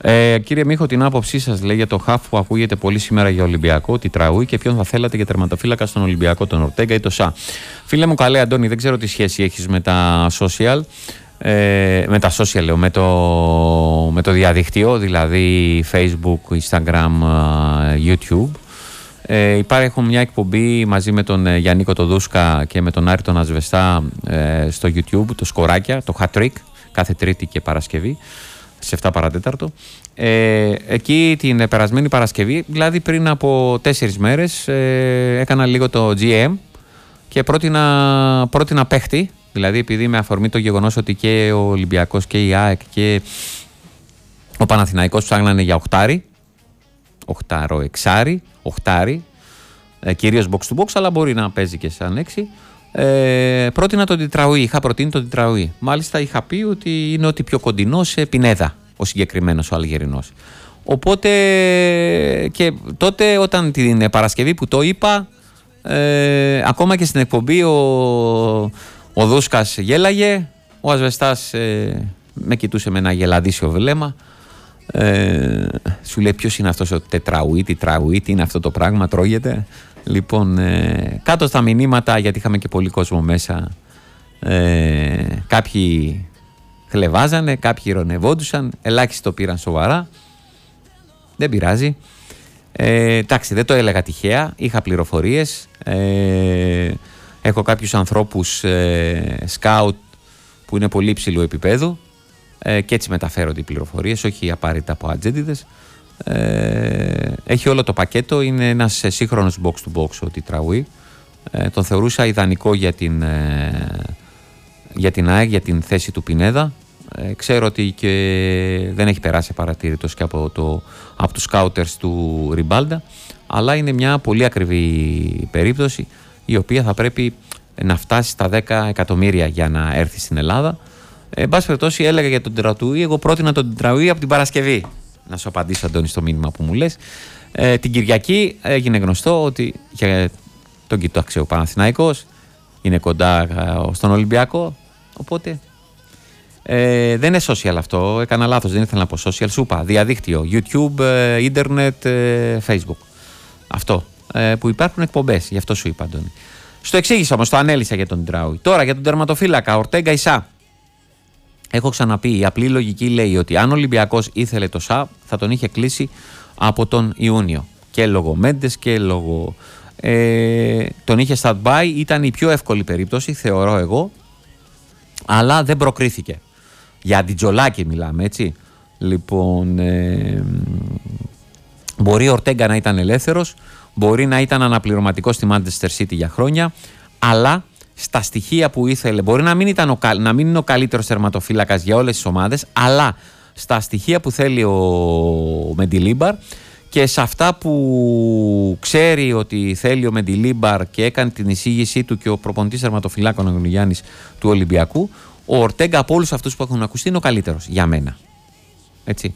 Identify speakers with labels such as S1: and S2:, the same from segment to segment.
S1: Κύριε Μίχο, την άποψή σας, λέει, για το χαφ που ακούγεται πολύ σήμερα για Ολυμπιακό, τη Τραούι, και ποιον θα θέλατε για τερματοφύλακα στον Ολυμπιακό, τον Ορτέγκα ή τον Σα? Φίλε μου, καλέ Αντώνη, δεν ξέρω τι σχέση έχεις με τα social. Με τα social λέω, με το διαδικτύο, δηλαδή Facebook, Instagram, YouTube. Έχω μια εκπομπή μαζί με τον Γιάννικο το Δούσκα και με τον Άρη τον Ασβεστά στο YouTube, το Σκοράκια, το Hat Trick, κάθε Τρίτη και Παρασκευή σε 7 παρατέταρτο. Εκεί την περασμένη Παρασκευή, δηλαδή πριν από 4 μέρες, έκανα λίγο το GM και πρότεινα παίχτη. Δηλαδή, επειδή με αφορμή το γεγονός ότι και ο Ολυμπιακός και η ΑΕΚ και ο Παναθηναϊκός ψάχνανε για οχτάρι, κυρίως box to box, αλλά μπορεί να παίζει και σαν 6. Πρότεινα τον Τιτραούι, είχα προτείνει τον Τιτραούι. Μάλιστα είχα πει ότι είναι ό,τι πιο κοντινό σε Πινέδα, ο συγκεκριμένος ο Αλγερινός. Οπότε και τότε, όταν την Παρασκευή που το είπα, ακόμα και στην εκπομπή ο Δούσκας γέλαγε, ο Ασβεστάς με κοιτούσε με ένα γελαδίσιο βλέμμα. Σου λέει, ποιος είναι αυτός ο Τετραούι, τι είναι αυτό το πράγμα, τρώγεται? Λοιπόν, κάτω στα μηνύματα, γιατί είχαμε και πολύ κόσμο μέσα, κάποιοι χλεβάζανε, κάποιοι ειρωνευόντουσαν, ελάχιστοι το πήραν σοβαρά. Δεν πειράζει. Εντάξει, δεν το έλεγα τυχαία, είχα πληροφορίες. Έχω κάποιους ανθρώπους σκάουτ που είναι πολύ υψηλού επίπεδου και έτσι μεταφέρονται οι πληροφορίες, όχι απαραίτητα από ατζέντιδες. Έχει όλο το πακέτο, είναι ένας σύγχρονος box to box ο Τιτραούι. Τον θεωρούσα ιδανικό για την ΑΕΚ, για την θέση του Πινέδα. Ξέρω ότι και δεν έχει περάσει παρατήρητος και από τους σκάουτερς του Ριμπάλντα, αλλά είναι μια πολύ ακριβή περίπτωση, η οποία θα πρέπει να φτάσει στα 10 εκατομμύρια για να έρθει στην Ελλάδα. Εν πάση περιπτώσει, έλεγα για τον Τετραούι, εγώ πρότεινα τον Τετραούι από την Παρασκευή. Να σου απαντήσω, Αντώνη, στο μήνυμα που μου λες. Την Κυριακή έγινε γνωστό ότι τον κοιτάξε ο Παναθηναϊκός, είναι κοντά στον Ολυμπιακό, οπότε δεν είναι social αυτό, έκανα λάθος, δεν ήθελα να πω social, σου είπα διαδίκτυο, YouTube, Ίντερνετ, Facebook. Αυτό που υπάρχουν εκπομπές, γι' αυτό σου είπα, Αντώνη. Στο εξήγησα όμως, το ανέλησα για τον Τετραούι. Τώρα για τον τερματοφύλακα, Ορτέγκα ή Σα. Έχω ξαναπεί, η απλή λογική λέει ότι αν ο Ολυμπιακός ήθελε το Σα, θα τον είχε κλείσει από τον Ιούνιο. Και λόγω Μέντες και λόγω. Τον είχε stand-by, ήταν η πιο εύκολη περίπτωση, θεωρώ εγώ, αλλά δεν προκρίθηκε. Για αντιτζολάκι μιλάμε, έτσι. Λοιπόν, μπορεί ο Ορτέγκα να ήταν ελεύθερος, μπορεί να ήταν αναπληρωματικός στη Manchester City για χρόνια, αλλά στα στοιχεία που ήθελε, μπορεί να μην είναι ο καλύτερος τερματοφύλακας για όλες τις ομάδες, αλλά στα στοιχεία που θέλει ο Μεντιλίμπαρ και σε αυτά που ξέρει ότι θέλει ο Μεντιλίμπαρ και έκανε την εισήγησή του και ο προπονητής τερματοφυλάκων ο Γιάννης του Ολυμπιακού, ο Ορτέγκα από όλους αυτούς που έχουν ακουστεί είναι ο καλύτερος για μένα. Έτσι.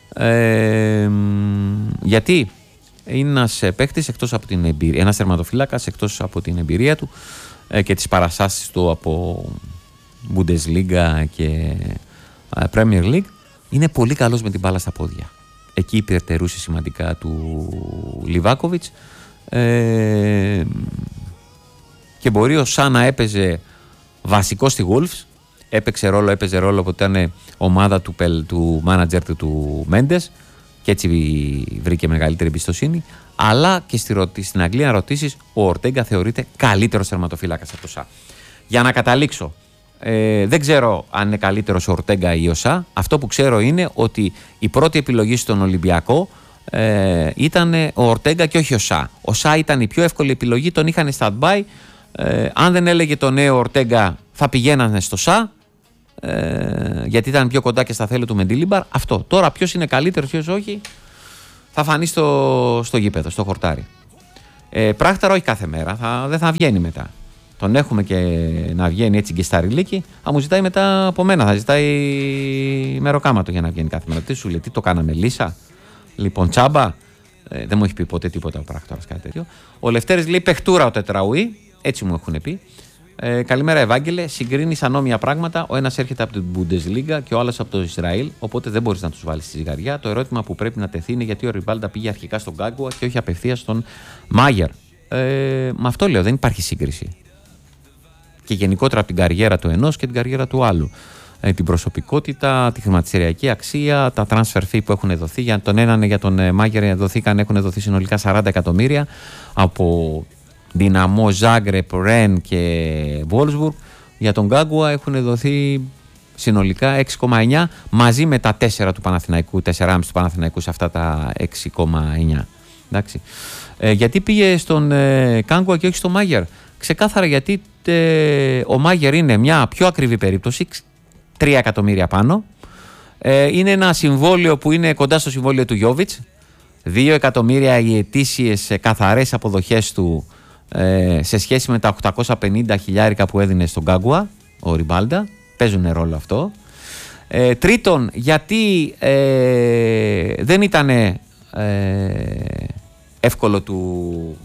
S1: Γιατί είναι ένας παίκτης εκτός από την εμπειρία, ένας τερματοφύλακας εκτός από την εμπειρία του και τις παραστάσεις του από Bundesliga και Premier League, είναι πολύ καλός με την μπάλα στα πόδια. Εκεί υπερτερούσε σημαντικά του Λιβάκοβιτς και μπορεί ο Σα να έπαιζε βασικό στη Wolves, έπαιζε ρόλο που ήταν ομάδα του μάνατζερ του Μέντες και έτσι βρήκε μεγαλύτερη εμπιστοσύνη, αλλά και στην Αγγλία να ρωτήσεις, ο Ορτέγκα θεωρείται καλύτερος τερματοφύλακας από το Σα. Για να καταλήξω, δεν ξέρω αν είναι καλύτερος ο Ορτέγκα ή ο Σα. Αυτό που ξέρω είναι ότι η πρώτη επιλογή στον Ολυμπιακό ήταν ο Ορτέγκα και όχι ο Σα. Ο Σα ήταν η πιο εύκολη επιλογή, τον είχαν stand-by. Αν δεν έλεγε το νέο Ορτέγκα, θα πηγαίνανε στο Σα, γιατί ήταν πιο κοντά και στα θέλη του Μεντιλίμπαρ. Αυτό. Τώρα ποιος είναι καλύτερος, ποιος όχι, θα φανεί στο γήπεδο, στο χορτάρι. Πράκταρα όχι κάθε μέρα, δεν θα βγαίνει μετά. Τον έχουμε και να βγαίνει έτσι και στα ρηλίκι, θα μου ζητάει μετά από μένα, θα ζητάει μεροκάματο για να βγαίνει κάθε μέρα. Τι σου λέει, τι το κάναμε λύσα, λοιπόν τσάμπα, δεν μου έχει πει ποτέ τίποτα ο πράκτορας κάτι τέτοιο. Ο Λευτέρης λέει παιχτούρα ο Τετραούι, έτσι μου έχουν πει. Καλημέρα, Ευάγγελε. Συγκρίνεις ανώμια πράγματα. Ο ένας έρχεται από την Bundesliga και ο άλλος από το Ισραήλ. Οπότε δεν μπορείς να τους βάλεις στη ζυγαριά. Το ερώτημα που πρέπει να τεθεί είναι γιατί ο Ριμπάλντα πήγε αρχικά στον Γκάγκουα και όχι απευθείας στον Μάγερ. Με αυτό λέω, δεν υπάρχει σύγκριση. Και γενικότερα από την καριέρα του ενός και την καριέρα του άλλου. Την προσωπικότητα, τη χρηματιστηριακή αξία, τα transfer fee που έχουν δοθεί. Για τον έναν, για τον Μάγερ έχουν δοθεί συνολικά 40 εκατομμύρια από Δυναμό, Ζάγκρεπ, Ρεν και Βόλσμπουργκ. Για τον Γκάγκουα έχουν δοθεί συνολικά 6,9 μαζί με τα 4 του Παναθηναϊκού, 4,5 του Παναθηναϊκού σε αυτά τα 6,9. Εντάξει. Γιατί πήγε στον Γκάγκουα και όχι στον Μάγερ? Ξεκάθαρα γιατί ο Μάγερ είναι μια πιο ακριβή περίπτωση, 3 εκατομμύρια πάνω. Είναι ένα συμβόλαιο που είναι κοντά στο συμβόλαιο του Γιόβιτς. 2 εκατομμύρια οι ετήσιες καθαρές αποδοχές του σε σχέση με τα 850 χιλιάρικα που έδινε στον Γκάγκουα ο Ριμπάλντα. Παίζουν ρόλο αυτό. Τρίτον, γιατί δεν ήταν εύκολο του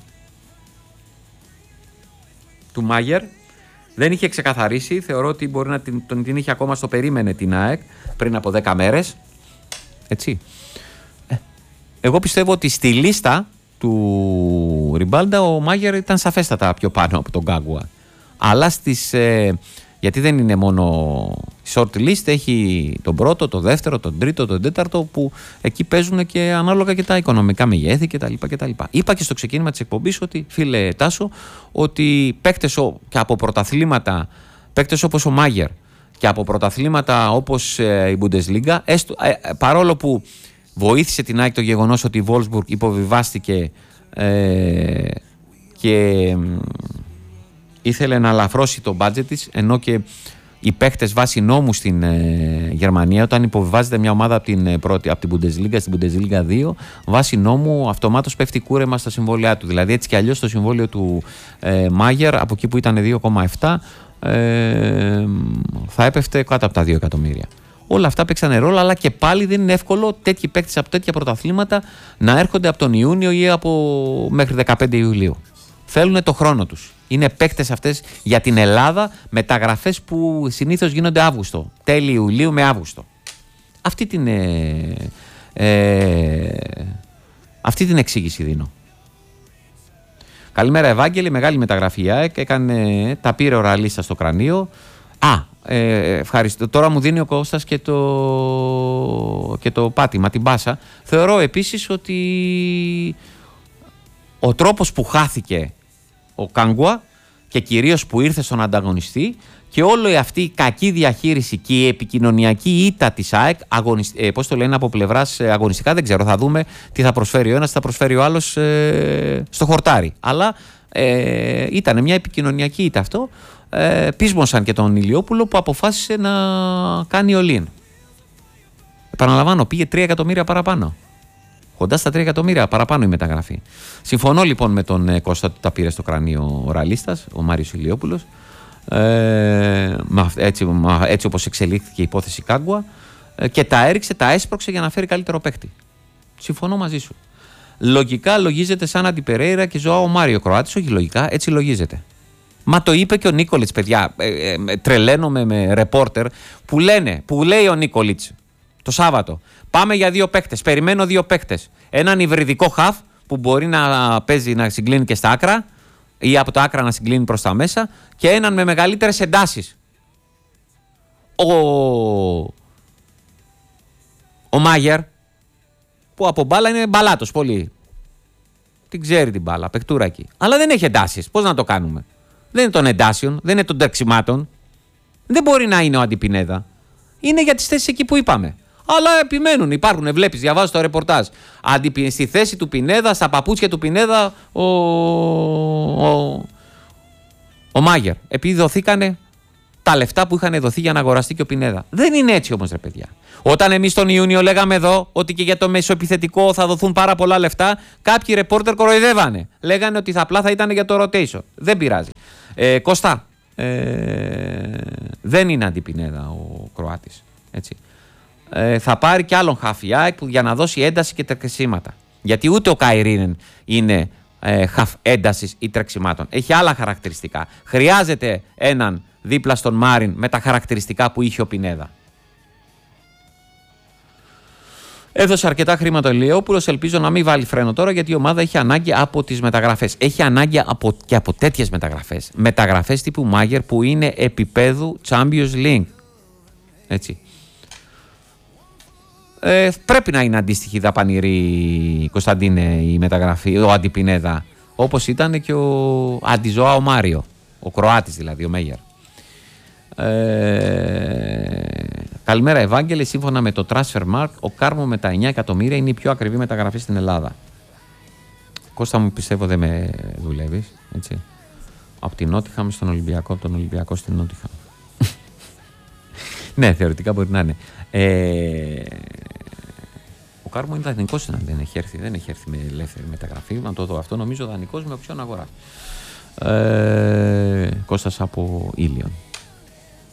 S1: Μάγερ. Δεν είχε ξεκαθαρίσει. Θεωρώ ότι μπορεί να την είχε ακόμα στο περίμενε την ΑΕΚ πριν από 10 μέρες. Έτσι. Εγώ πιστεύω ότι στη λίστα του Ριμπάλντα ο Μάγερ ήταν σαφέστατα πιο πάνω από τον Γκάγκουα. Αλλά γιατί δεν είναι μόνο short list, έχει τον πρώτο, τον δεύτερο, τον τρίτο, τον τέταρτο, που εκεί παίζουν και ανάλογα και τα οικονομικά μεγέθη κτλ. Είπα και στο ξεκίνημα της εκπομπής ότι, φίλε Τάσο, ότι παίκτες και από πρωταθλήματα, παίκτες όπως ο Μάγερ και από πρωταθλήματα όπως η Bundesliga, παρόλο που βοήθησε την ΑΕΚ το γεγονός ότι η Wolfsburg υποβιβάστηκε και ήθελε να ελαφρώσει το budget της, ενώ και οι παίχτες βάσει νόμου στην Γερμανία, όταν υποβιβάζεται μια ομάδα από την Bundesliga στην Bundesliga 2, βάσει νόμου αυτομάτως πέφτει κούρεμα στα συμβόλαιά του. Δηλαδή έτσι κι αλλιώς το συμβόλαιο του Μάγερ από εκεί που ήταν 2,7 θα έπεφτε κάτω από τα 2 εκατομμύρια. Όλα αυτά παίξανε ρόλο, αλλά και πάλι δεν είναι εύκολο τέτοιοι παίκτες από τέτοια πρωταθλήματα να έρχονται από τον Ιούνιο ή μέχρι 15 Ιουλίου. Θέλουν το χρόνο τους. Είναι παίκτες αυτές για την Ελλάδα, μεταγραφές που συνήθως γίνονται Αύγουστο. Τέλη Ιουλίου με Αύγουστο. Αυτή την εξήγηση δίνω. Καλημέρα, Ευάγγελη. Μεγάλη μεταγραφή η ΑΕΚ. Τα πήρε ο Ραλίστα στο κρανίο. Ευχαριστώ. Τώρα μου δίνει ο Κώστας και το πάτημα, την πάσα. Θεωρώ επίσης ότι ο τρόπος που χάθηκε ο Γκάγκουα και κυρίως που ήρθε στον ανταγωνιστή και όλη αυτή η κακή διαχείριση και η επικοινωνιακή ήττα της ΑΕΚ, πώς το λένε από πλευράς αγωνιστικά, δεν ξέρω, θα δούμε τι θα προσφέρει ο ένας, τι θα προσφέρει ο άλλος στο χορτάρι. Αλλά ήταν μια επικοινωνιακή ήττα αυτό. Πείσμωσαν και τον Ηλιόπουλο που αποφάσισε να κάνει all-in. Επαναλαμβάνω, πήγε 3 εκατομμύρια παραπάνω. Κοντά στα 3 εκατομμύρια παραπάνω η μεταγραφή. Συμφωνώ λοιπόν με τον Κώστα που τα πήρε στο κρανίο ο Ραλίστας, ο Μάριος Ηλιόπουλος. Έτσι όπως εξελίχθηκε η υπόθεση Γκάγκουα, και τα έριξε, τα έσπρωξε για να φέρει καλύτερο παίκτη. Συμφωνώ μαζί σου. Λογικά λογίζεται σαν Αντιπερέιρα και Ζωάο Μάριο Κροάτης. Όχι λογικά, έτσι λογίζεται. Μα το είπε και ο Νίκολιτς, παιδιά. Τρελαίνομαι με ρεπόρτερ που λέει ο Νίκολιτς το Σάββατο. Πάμε για 2 παίκτες. Περιμένω 2 παίκτες. Έναν υβριδικό χαφ που μπορεί να παίζει, να συγκλίνει και στα άκρα ή από τα άκρα να συγκλίνει προς τα μέσα, και έναν με μεγαλύτερες εντάσεις. Ο Μάγερ, που από μπάλα είναι μπαλάτος πολύ. Την ξέρει την μπάλα, παικτούρα εκεί. Αλλά δεν έχει εντάσεις. Πώς να το κάνουμε? Δεν είναι των εντάσεων, δεν είναι των τρεξιμάτων. Δεν μπορεί να είναι ο Αντιπινέδα. Είναι για τις θέσεις εκεί που είπαμε. Αλλά επιμένουν, υπάρχουν, βλέπεις, διαβάζω το ρεπορτάζ. Στη θέση του Πινέδα, στα παπούτσια του Πινέδα, ο Μάγερ. Επειδή δοθήκανε τα λεφτά που είχαν δοθεί για να αγοραστεί και ο Πινέδα. Δεν είναι έτσι όμως, ρε παιδιά. Όταν εμείς τον Ιούνιο λέγαμε εδώ ότι και για το μεσοεπιθετικό θα δοθούν πάρα πολλά λεφτά, κάποιοι ρεπόρτερ κοροϊδεύανε. Λέγανε ότι απλά θα ήταν για το rotation. Δεν πειράζει. Κώστα, δεν είναι Αντιπινέδα ο Κροάτης. Έτσι. Θα πάρει κι άλλον χαφιάκ για να δώσει ένταση και τρεξίματα. Γιατί ούτε ο Καϊρίνεν είναι χαφ έντασης ή τρεξιμάτων. Έχει άλλα χαρακτηριστικά. Χρειάζεται έναν δίπλα στον Μάριν με τα χαρακτηριστικά που είχε ο Πινέδα. Έδωσε αρκετά χρήματα ο Ηλιόπουλος. Ελπίζω να μην βάλει φρένο τώρα, γιατί η ομάδα έχει ανάγκη από τις μεταγραφές. Έχει ανάγκη και από τέτοιες μεταγραφές. Μεταγραφές τύπου Μάγερ που είναι επίπεδου Champions League. Έτσι. Πρέπει να είναι αντίστοιχη δαπανηρή, Κωνσταντίνε, η μεταγραφή, ο Αντιπινέδα, όπως ήταν και ο Αντιζώα Μάριο, ο Κροάτης δηλαδή, ο Μέγερ. Καλημέρα Ευάγγελε, σύμφωνα με το Transfermarkt, ο Κάρμο με τα 9 εκατομμύρια είναι η πιο ακριβή μεταγραφή στην Ελλάδα. Κώστα μου, πιστεύω δεν με δουλεύεις, έτσι. Από την Νότιχαμ στον Ολυμπιακό, από τον Ολυμπιακό στην Νότιχαμ. Ναι, θεωρητικά μπορεί να είναι. Ο Κάρμο είναι δανεικός, δεν έχει έρθει με ελεύθερη μεταγραφή. Να το δω αυτό, νομίζω δανεικός με οψιόν αγορά. Κώστας από Ήλιον.